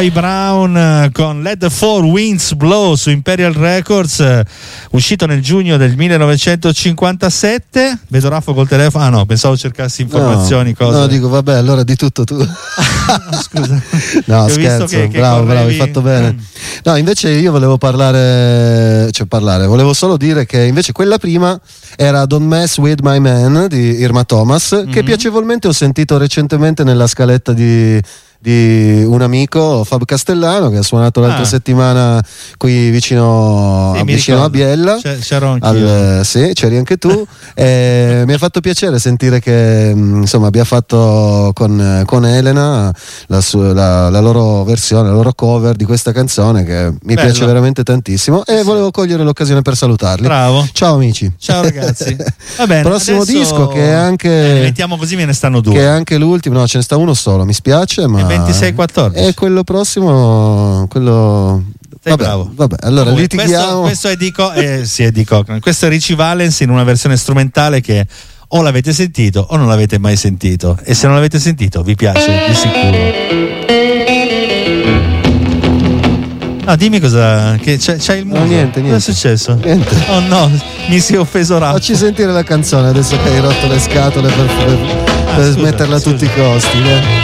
Brown con Let the Four Winds Blow su Imperial Records, uscito nel giugno del 1957. Vedo Raffo col telefono. Ah no, pensavo cercassi informazioni, cose. No, dico vabbè, allora di tutto tu. Scusa. No, scherzo, bravo, hai fatto bene. No, invece io volevo volevo solo dire che invece quella prima era Don't Mess With My Man di Irma Thomas, che piacevolmente ho sentito recentemente nella scaletta di un amico, Fab Castellano, che ha suonato l'altra settimana qui vicino a Biella. C'ero anch'io. Sì, c'eri anche tu. Mi ha fatto piacere sentire che insomma abbia fatto con Elena la loro versione, la loro cover di questa canzone che mi piace veramente tantissimo, e volevo cogliere l'occasione per salutarli. Bravo. Ciao amici. Ciao ragazzi. Va bene, prossimo disco che è anche mettiamo così, me ne stanno due. Che è anche l'ultimo, no, ce ne sta uno solo, mi spiace, ma 26-14. E quello prossimo, Sei bravo. Vabbè, allora litighiamo. Questo è di Cochrane. Questo è Richie Valens in una versione strumentale che o l'avete sentito o non l'avete mai sentito, e se non l'avete sentito vi piace di sicuro. No, dimmi cosa. Che c'hai il muso. No, niente. Cosa è successo? Niente. Oh no, mi si è offeso Raffo. Facci sentire la canzone adesso che hai rotto le scatole per smetterla a tutti i costi.